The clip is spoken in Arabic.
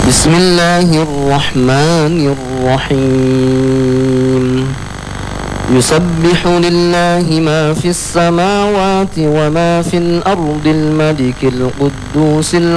بسم الله الرحمن الرحيم يسبح لله ما في السماوات وما في الأرض الملك القدوس